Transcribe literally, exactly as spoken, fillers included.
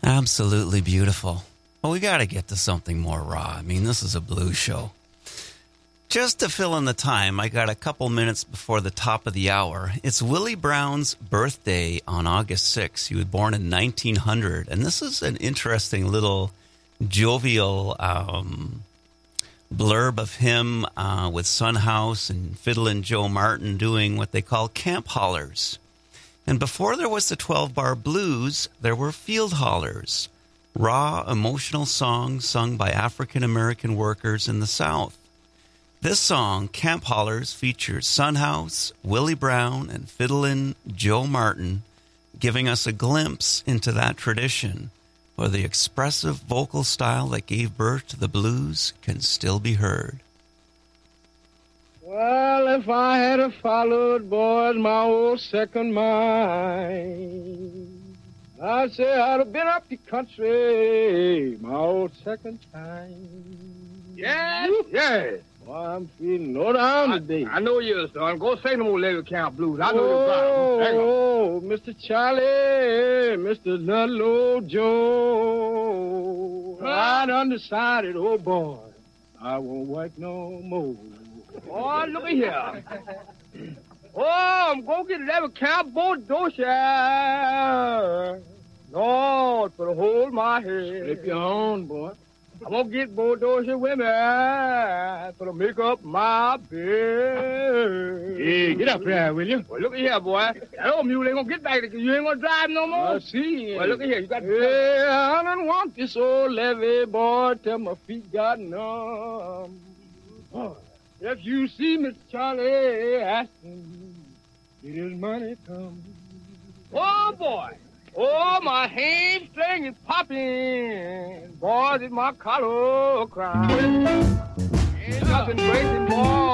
Absolutely beautiful. Well, we got to get to something more raw. I mean, this is a blues show. Just to fill in the time, I got a couple minutes before the top of the hour. It's Willie Brown's birthday on August sixth. He was born in nineteen hundred. And this is an interesting little jovial um, blurb of him uh, with Son House and Fiddlin' Joe Martin doing what they call camp hollers. And before there was the twelve-bar blues, there were field hollers, raw, emotional songs sung by African-American workers in the South. This song, Camp Hollers, features Son House, Willie Brown, and Fiddlin' Joe Martin, giving us a glimpse into that tradition, where the expressive vocal style that gave birth to the blues can still be heard. Well, if I had a followed, boys, my old second mind, I'd say I'd have been up the country, my old second time. Yes, yes. Boy, I'm feeling low down today. I, I know you, son. Go sing them old Lady Camp Blues. I know you're Oh, proud. oh, Mister Charlie, Mister Ludlow Joe. Right undecided, oh boy, I won't work no more. Oh, look at here. Oh, I'm going to get Lady Camp Boat Dosha. Lord, for to hold my head. Flip your own, boy. I'm going to get Bodosha women for to make up my bed. Hey, get up here, will you? Well, look at here, boy. That old mule ain't going to get back because you ain't going to drive no more. I see. Well, look at here. You got to... Yeah, I don't want this old levee, boy, till my feet got numb. Boy, if you see Mister Charlie asking, did his money come? Oh, boy. Oh, my hamstring is popping. Boy, did my collar cry. Ain't nothing breaking, boy.